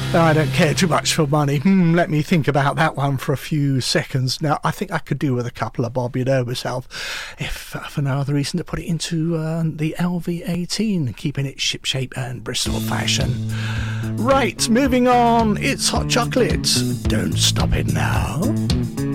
I don't care too much for money. Let me think about that one for a few seconds. Now, I think I could do with a couple of Bob, you know, myself, if for no other reason to put it into the LV18, keeping it shipshape and Bristol fashion. Right, moving on. It's Hot Chocolate. Don't stop it now.